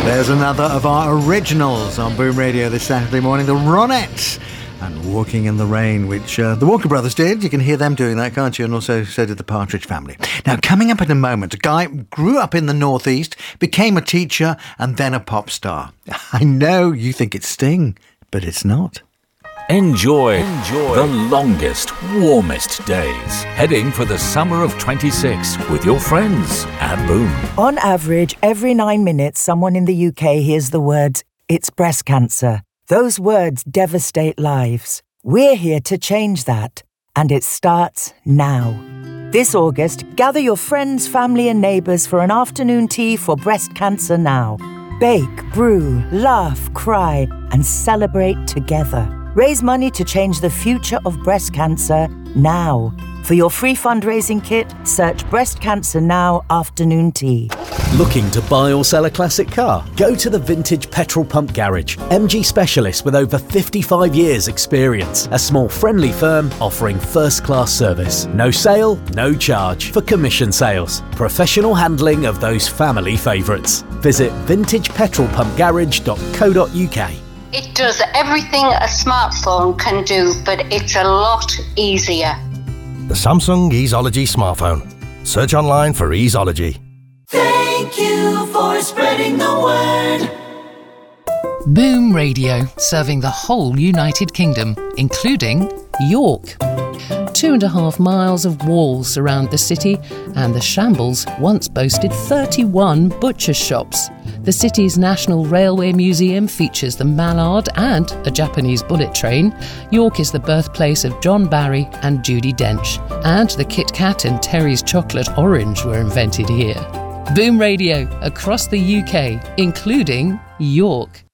There's another of our originals on Boom Radio this Saturday morning, the Ronettes and Walking in the Rain, which the Walker Brothers did. You can hear them doing that, can't you? And also so did the Partridge Family. Now, coming up in a moment, a guy grew up in the Northeast, became a teacher and then a pop star. I know you think it's Sting, but it's not. Enjoy the longest, warmest days. Heading for the summer of 26 with your friends at Boom. On average, every 9 minutes, someone in the UK hears the words, "It's breast cancer." Those words devastate lives. We're here to change that. And it starts now. This August, gather your friends, family and neighbours for an afternoon tea for Breast Cancer Now. Bake, brew, laugh, cry and celebrate together. Raise money to change the future of breast cancer now. For your free fundraising kit, search Breast Cancer Now Afternoon Tea. Looking to buy or sell a classic car? Go to the Vintage Petrol Pump Garage. MG specialists with over 55 years experience. A small friendly firm offering first-class service. No sale, no charge for commission sales. Professional handling of those family favourites. Visit vintagepetrolpumpgarage.co.uk. It does everything a smartphone can do, but it's a lot easier. The Samsung Easeology smartphone. Search online for Easeology. Thank you for spreading the word. Boom Radio, serving the whole United Kingdom, including York. 2.5 miles of walls surround the city, and the shambles once boasted 31 butcher shops. The city's National Railway Museum features the Mallard and a Japanese bullet train. York is the birthplace of John Barry and Judi Dench, and the Kit Kat and Terry's Chocolate Orange were invented here. Boom Radio, across the UK, including York.